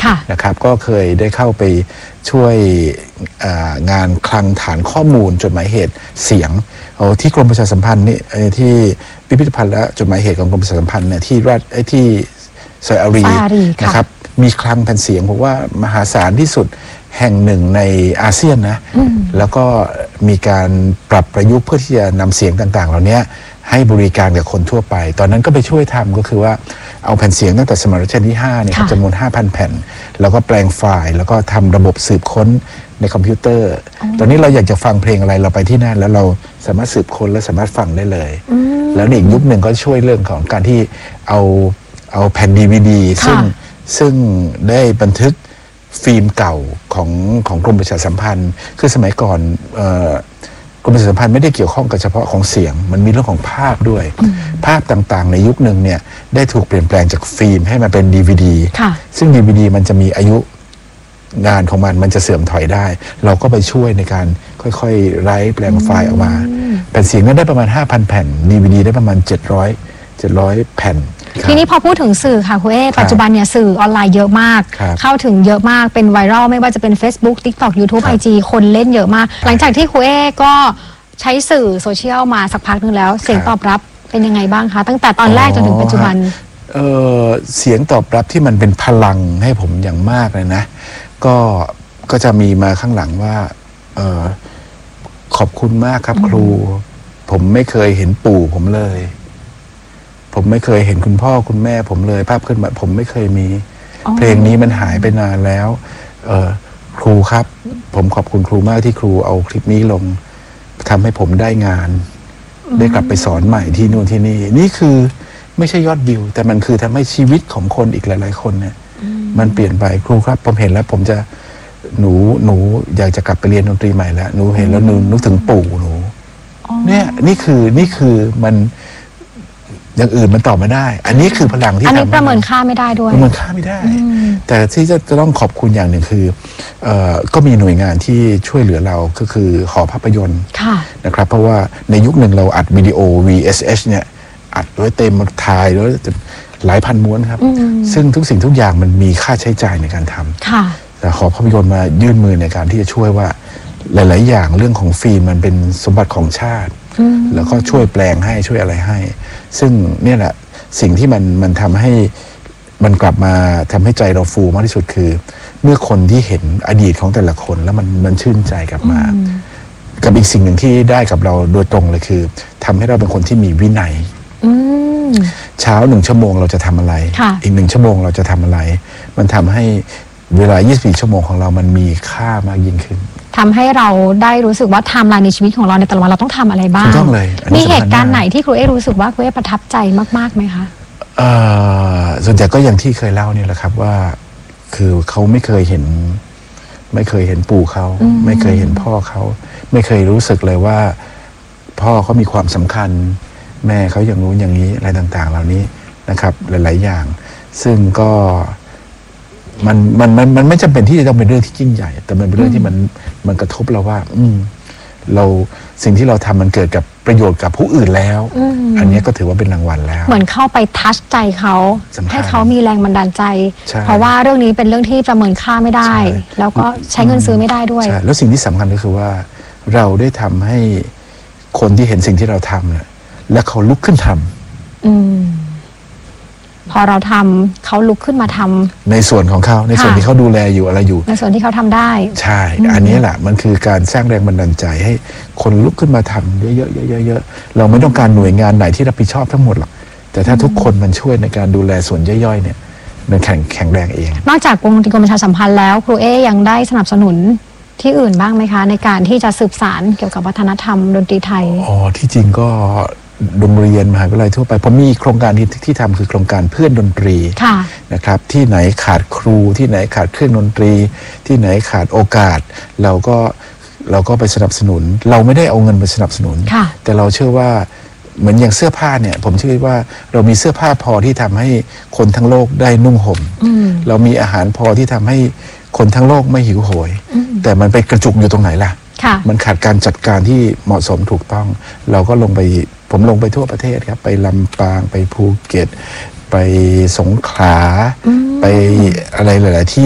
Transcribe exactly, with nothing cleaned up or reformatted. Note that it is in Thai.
นะครับก็เคยได้เข้าไปช่วยงานคลังฐานข้อมูลจดหมายเหตุเสียงที่กรมประชาสัมพันธ์นี่ที่พิพิธภัณฑ์และจดหมายเหตุของกรมประชาสัมพันธ์เนี่ยที่รัฐที่ซอยอารีนะครับมีคลังแผ่นเสียงผมว่ามหาศาลที่สุดแห่งหนึ่งในอาเซียนนะแล้วก็มีการปรับประยุกต์เพื่อที่จะนำเสียงต่างๆเหล่านี้ให้บริการกับคนทั่วไปตอนนั้นก็ไปช่วยทำก็คือว่าเอาแผ่นเสียงตั้งแต่สมัยรัชกาลที่ห้าเนี่ยจำนวน ห้าพัน แผ่นแล้วก็แปลงไฟล์แล้วก็ทำระบบสืบค้นในคอมพิวเตอร์ตอนนี้เราอยากจะฟังเพลงอะไรเราไปที่นั่นแล้วเราสามารถสืบค้นและสามารถฟังได้เลยแล้วในอีกยุคหนึ่งก็ช่วยเรื่องของการที่เอาเอาแผ่น ดี วี ดี ซึ่งซึ่งได้บันทึกฟิล์มเก่าของของกรมประชาสัมพันธ์คือสมัยก่อนกรมประชาสัมพันธ์ไม่ได้เกี่ยวข้องกับเฉพาะของเสียงมันมีเรื่องของภาพด้วยภาพต่างๆในยุคหนึ่งเนี่ยได้ถูกเปลี่ยนแปลงจากฟิล์มให้มาเป็น ดี วี ดี ซึ่ง ดี วี ดี มันจะมีอายุงานของมันมันจะเสื่อมถอยได้เราก็ไปช่วยในการค่อยๆไร้แปลงไฟล์ออกมาแผ่นเสียงนั้นได้ประมาณ ห้าพัน แผ่น ดี วี ดี ได้ประมาณเจ็ดร้อย เจ็ดร้อยแผ่นทีนี้พอพูดถึงสื่อค่ะคุณเอปัจจุบันเนี่ยสื่อออนไลน์เยอะมากเข้าถึงเยอะมากเป็นไวรัลไม่ว่าจะเป็น Facebook TikTok YouTube ไอ จี คนเล่นเยอะมากหลังจากที่คุณเอก็ใช้สื่อโซเชียลมาสักพักนึงแล้วเสียงตอบรับเป็นยังไงบ้างคะตั้งแต่ตอนแรกจนถึงปัจจุบันเออเสียงตอบรับที่มันเป็นพลังให้ผมอย่างมากเลยนะก็ก็จะมีมาข้างหลังว่าเออขอบคุณมากครับครูผมไม่เคยเห็นปู่ผมเลยผมไม่เคยเห็นคุณพ่อคุณแม่ผมเลยภาพขึ้นมาผมไม่เคยมีเพลงนี้มันหายไปนานแล้วเออครูครับผมขอบคุณครูมากที่ครูเอาคลิปนี้ลงทำให้ผมได้งานได้กลับไปสอนใหม่ที่นู่นที่นี่นี่คือไม่ใช่ยอดวิวแต่มันคือทำให้ชีวิตของคนอีกหลายๆคนเนี่ยมันเปลี่ยนไปครูครับผมเห็นแล้วผมจะหนูหนูอยากจะกลับไปเรียนดนตรีใหม่แล้วหนูเห็นแล้วหนูนึกถึงปู่หนูเนี่ยนี่คือนี่คือมันอย่างอื่นมันตอบไม่ได้อันนี้คือพลังที่ทำอันนี้ประเมินค่าไม่ได้ด้วยประเมินค่าไม่ได้แต่ที่จะต้องขอบคุณอย่างหนึ่งคือก็มีหน่วยงานที่ช่วยเหลือเราก็คือหอภาพยนตร์นะครับเพราะว่าในยุคหนึ่งเราอัดวิดีโอ วี เอส เอช เนี่ยอัดด้วยเต็มถ่ายด้วยหลายพันม้วนครับซึ่งทุกสิ่งทุกอย่างมันมีค่าใช้จ่ายในการทำแต่หอภาพยนตร์มายื่นมือในการที่จะช่วยว่าหลายๆอย่างเรื่องของฟิล์มมันเป็นสมบัติของชาติแล้วก็ช่วยแปลงให้ช่วยอะไรให้ซึ่งเนี่ยแหละสิ่งที่มันมันทำให้มันกลับมาทำให้ใจเราฟูมากที่สุดคือเมื่อคนที่เห็นอดีตของแต่ละคนแล้วมันมันชื่นใจกลับมากับอีกสิ่งหนึ่งที่ได้กับเราโดยตรงเลยคือทำให้เราเป็นคนที่มีวินัยเช้าหนึ่งชั่วโมงเราจะทำอะไรอีกหนึ่งชั่วโมงเราจะทำอะไรมันทำให้เวลายี่สิบสี่ชั่วโมงของเรามันมีค่ามากยิ่งขึ้นทำให้เราได้รู้สึกว่าไทม์ไลน์ในชีวิตของเราในแต่ละวันเราต้องทำอะไรบ้างต้องเลยมีเหตุการณ์ไหนที่ครูเอรู้สึกว่าครูเอประทับใจมากๆไหมคะส่วนใหญ่ก็อย่างที่เคยเล่าเนี่ยแหละครับว่าคือเขาไม่เคยเห็นไม่เคยเห็นปู่เขาไม่เคยเห็นพ่อเขาไม่เคยรู้สึกเลยว่าพ่อเขามีความสำคัญแม่เขาอย่างนู้นอย่างนี้อะไรต่างๆเหล่านี้นะครับหลายๆอย่างซึ่งก็มันมันมันมันไม่จำเป็นที่จะต้องเป็นเรื่องที่ยิ่งใหญ่แต่มันเป็นเรื่องที่มันมันกระทบเราว่าอืมเราสิ่งที่เราทำมันเกิดกับประโยชน์กับผู้อื่นแล้ว อ, อันนี้ก็ถือว่าเป็นรางวัลแล้วเหมือนเข้าไปทัชใจเขาให้เขามีแรงบันดาลใจเพราะว่าเรื่องนี้เป็นเรื่องที่ประเมินค่าไม่ได้แล้วก็ใช้เงินซื้อไม่ได้ด้วยแล้วสิ่งที่สำคัญก็คือว่าเราได้ทำให้คนที่เห็นสิ่งที่เราทำเนี่ยและเขาลุกขึ้นทำอืมพอเราทำเขาลุกขึ้นมาทำในส่วนของเขาในส่วนที่เขาดูแลอยู่อะไรอยู่ในส่วนที่เขาทำได้ใช่อันนี้แหละมันคือการสร้างแรงบันดาลใจให้คนลุกขึ้นมาทำเยอะๆเยอะๆเราไม่ต้องการหน่วยงานไหนที่รับผิดชอบทั้งหมดหรอกแต่ถ้าทุกคนมันช่วยในการดูแลส่วนย่อยๆเนี่ยมันแข็งแข็งแรงเองนอกจากกรมกรมประชาสัมพันธ์แล้วครูเอยังได้สนับสนุนที่อื่นบ้างไหมคะในการที่จะสืบสานเกี่ยวกับวัฒนธรรมดนตรีไทยอ๋อที่จริงก็โรงเรียนมหาวิทยาลัยทั่วไปผมมีโครงการที่ที่ทำคือโครงการเพื่อนดนตรีนะครับที่ไหนขาดครูที่ไหนขาดเครื่องดนตรีที่ไหนขาดโอกาสเราก็เราก็ไปสนับสนุนเราไม่ได้เอาเงินไปสนับสนุนแต่เราเชื่อว่าเหมือนอย่างเสื้อผ้าเนี่ยผมเชื่อว่าเรามีเสื้อผ้าพอที่ทำให้คนทั้งโลกได้นุ่งห่มเรามีอาหารพอที่ทำให้คนทั้งโลกไม่หิวโหยแต่มันไปกระจุกอยู่ตรงไหนล่ะมันขาดการจัดการที่เหมาะสมถูกต้องเราก็ลงไปผมลงไปทั่วประเทศครับไปลำปางไปภูเก็ตไปสงขลาไปอะไรหลายๆที่